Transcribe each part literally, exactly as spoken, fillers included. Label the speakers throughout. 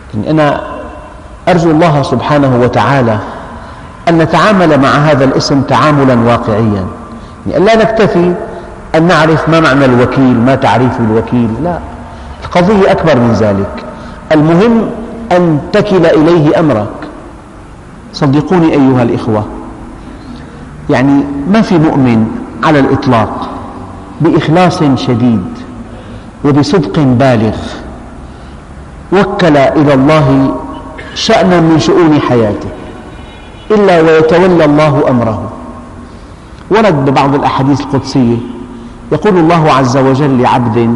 Speaker 1: يعني أنا أرجو الله سبحانه وتعالى أن نتعامل مع هذا الاسم تعاملاً واقعياً، يعني لا نكتفي أن نعرف ما معنى الوكيل، ما تعريف الوكيل، لا، القضية أكبر من ذلك. المهم أن تكل إليه أمرك. صدقوني أيها الإخوة، يعني ما في مؤمن على الإطلاق بإخلاص شديد وبصدق بالغ وكل إلى الله شأنا من شؤون حياته إلا ويتولى الله أمره. ورد ببعض الأحاديث القدسية يقول الله عز وجل لعبد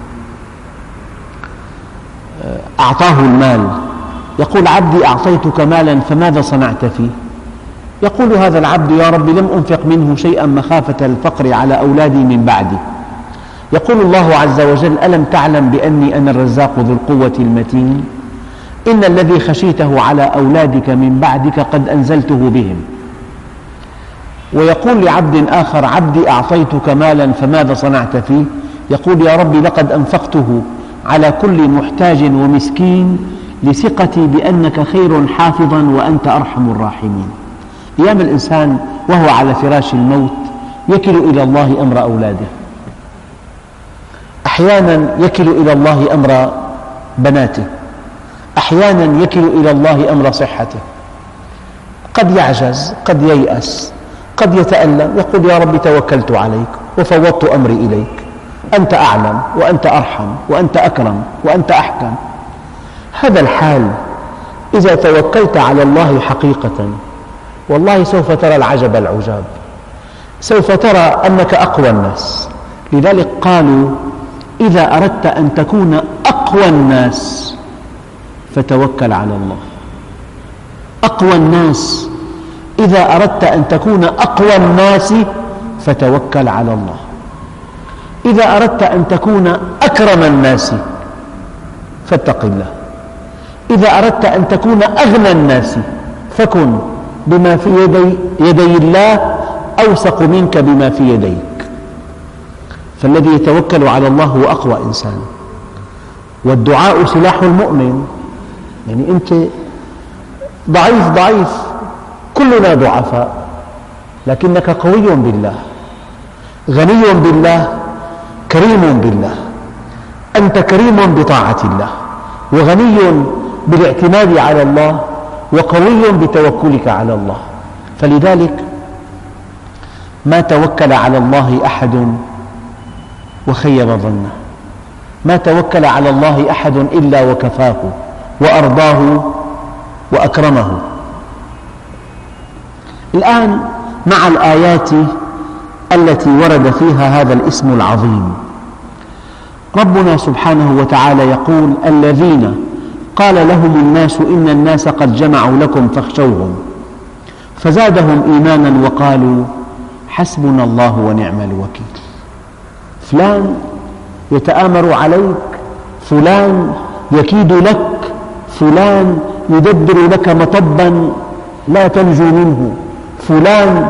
Speaker 1: أعطاه المال، يقول: عبدي أعطيتك مالا فماذا صنعت فيه؟ يقول هذا العبد: يا رب لم أنفق منه شيئا مخافة الفقر على أولادي من بعدي. يقول الله عز وجل: ألم تعلم بأني أنا الرزاق ذو القوة المتين؟ إن الذي خشيته على أولادك من بعدك قد أنزلته بهم. ويقول لعبد آخر: عبدي أعطيتك مالا فماذا صنعت فيه؟ يقول: يا رب لقد أنفقته على كل محتاج ومسكين لثقتي بأنك خير حافظا وأنت أرحم الراحمين. أيام الإنسان وهو على فراش الموت يكل إلى الله أمر أولاده، أحيانا يكل إلى الله أمر بناته، أحيانا يكل إلى الله أمر صحته، قد يعجز، قد ييأس، قد يتألم، يقول: يا رب توكلت عليك وفوضت أمري إليك، أنت أعلم وأنت أرحم وأنت أكرم وأنت أحكم. هذا الحال إذا توكلت على الله حقيقة والله سوف ترى العجب العجاب، سوف ترى أنك أقوى الناس. لذلك قالوا: إذا أردت أن تكون أقوى الناس فتوكل على الله. أقوى الناس، إذا أردت أن تكون أقوى الناس فتوكل على الله. إذا أردت أن تكون أكرم الناس فاتق الله. إذا أردت أن تكون أغنى الناس فكن بما في يدي, يدي الله أوثق منك بما في يديك. فالذي يتوكل على الله هو أقوى إنسان. والدعاء سلاح المؤمن، يعني أنت ضعيف ضعيف، كلنا ضعفاء، لكنك قوي بالله، غني بالله، كريم بالله. أنت كريم بطاعة الله، وغني بالاعتماد على الله، وقوي بتوكلك على الله. فلذلك ما توكل على الله أحد وخيب ظنه، ما توكل على الله أحد إلا وكفاه وأرضاه وأكرمه. الآن مع الآيات التي ورد فيها هذا الاسم العظيم، ربنا سبحانه وتعالى يقول: الذين قال لهم الناس إن الناس قد جمعوا لكم فاخشوهم فزادهم إيمانا وقالوا حسبنا الله ونعم الوكيل. فلان يتآمر عليك، فلان يكيد لك، فلان يدبر لك مطبا لا تنجو منه، فلان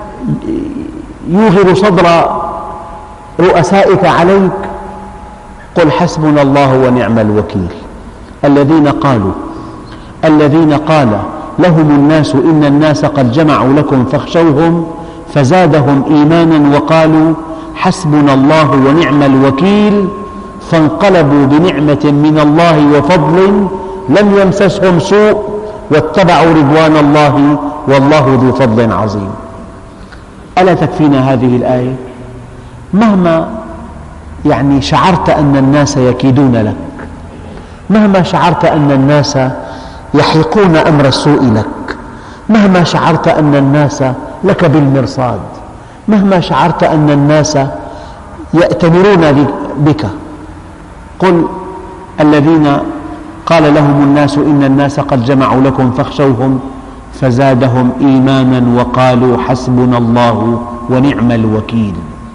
Speaker 1: يوغر صدر رؤسائك عليك. قل حسبنا الله ونعم الوكيل. الذين قالوا الذين قال لهم الناس إن الناس قد جمعوا لكم فاخشوهم فزادهم إيمانا وقالوا حسبنا الله ونعم الوكيل فانقلبوا بنعمة من الله وفضل لم يمسسهم سوء واتبعوا رضوان الله والله ذو فضل عظيم. ألا تكفينا هذه الآية؟ مهما يعني شعرت أن الناس يكيدون لك، مهما شعرت أن الناس يحيقون أمر السوء لك، مهما شعرت أن الناس لك بالمرصاد، مهما شعرت أن الناس يأتمرون بك، قل الذين قال لهم الناس إن الناس قد جمعوا لكم فاخشوهم فزادهم إيمانا وقالوا حسبنا الله ونعم الوكيل.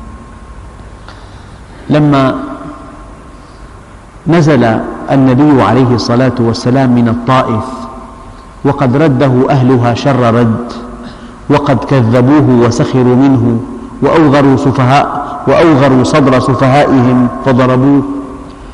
Speaker 1: لما نزل النبي عليه الصلاة والسلام من الطائف وقد رده أهلها شر رد، وقد كذبوه وسخروا منه وأوغروا سفهاء وأوغروا صدر سفهائهم فضربوه،